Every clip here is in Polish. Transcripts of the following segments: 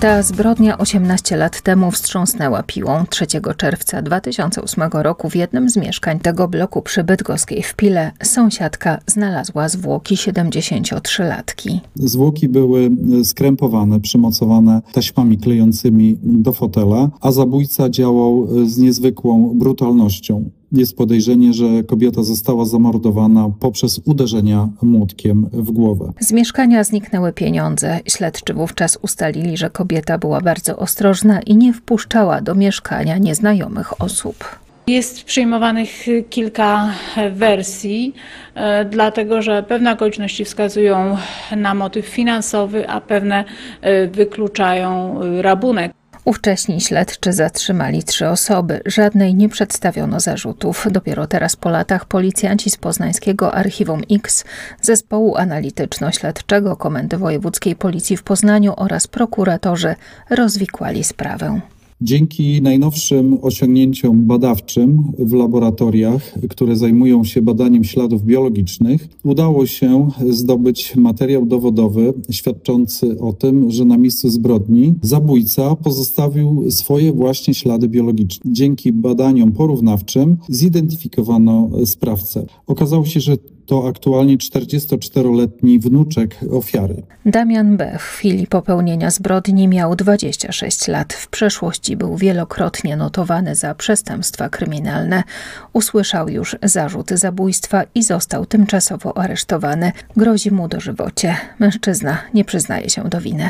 Ta zbrodnia 18 lat temu wstrząsnęła Piłą. 3 czerwca 2008 roku w jednym z mieszkań tego bloku przy Bydgoskiej w Pile sąsiadka znalazła zwłoki 73-latki. Zwłoki były skrępowane, przymocowane taśmami klejącymi do fotela, a zabójca działał z niezwykłą brutalnością. Jest podejrzenie, że kobieta została zamordowana poprzez uderzenia młotkiem w głowę. Z mieszkania zniknęły pieniądze. Śledczy wówczas ustalili, że kobieta była bardzo ostrożna i nie wpuszczała do mieszkania nieznajomych osób. Jest przyjmowanych kilka wersji, dlatego że pewne okoliczności wskazują na motyw finansowy, a pewne wykluczają rabunek. Ówcześni śledczy zatrzymali 3 osoby. Żadnej nie przedstawiono zarzutów. Dopiero teraz po latach policjanci z poznańskiego Archiwum X, Zespołu Analityczno-Śledczego Komendy Wojewódzkiej Policji w Poznaniu oraz prokuratorzy rozwikłali sprawę. Dzięki najnowszym osiągnięciom badawczym w laboratoriach, które zajmują się badaniem śladów biologicznych, udało się zdobyć materiał dowodowy świadczący o tym, że na miejscu zbrodni zabójca pozostawił swoje właśnie ślady biologiczne. Dzięki badaniom porównawczym zidentyfikowano sprawcę. Okazało się, że to aktualnie 44-letni wnuczek ofiary. Damian B. w chwili popełnienia zbrodni miał 26 lat. W przeszłości był wielokrotnie notowany za przestępstwa kryminalne. Usłyszał już zarzut zabójstwa i został tymczasowo aresztowany. Grozi mu dożywocie. Mężczyzna nie przyznaje się do winy.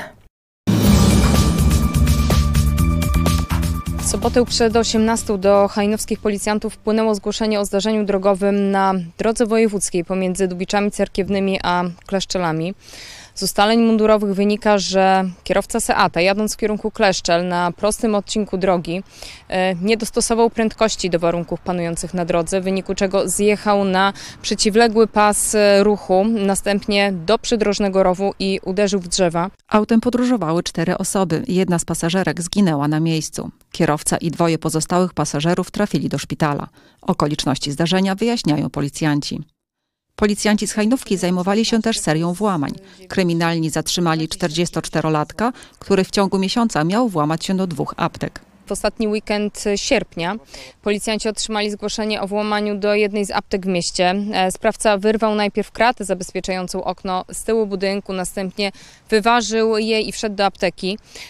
W sobotę przed 18 do hajnowskich policjantów wpłynęło zgłoszenie o zdarzeniu drogowym na drodze wojewódzkiej pomiędzy Dubiczami Cerkiewnymi a Kleszczelami. Z ustaleń mundurowych wynika, że kierowca Seata, jadąc w kierunku Kleszczel na prostym odcinku drogi, nie dostosował prędkości do warunków panujących na drodze, w wyniku czego zjechał na przeciwległy pas ruchu, następnie do przydrożnego rowu i uderzył w drzewa. Autem podróżowały 4 osoby. Jedna z pasażerek zginęła na miejscu. Kierowca i 2 pozostałych pasażerów trafili do szpitala. Okoliczności zdarzenia wyjaśniają policjanci. Policjanci z Hajnówki zajmowali się też serią włamań. Kryminalni zatrzymali 44-latka, który w ciągu miesiąca miał włamać się do 2 aptek. W ostatni weekend sierpnia policjanci otrzymali zgłoszenie o włamaniu do jednej z aptek w mieście. Sprawca wyrwał najpierw kratę zabezpieczającą okno z tyłu budynku, następnie wyważył je i wszedł do apteki.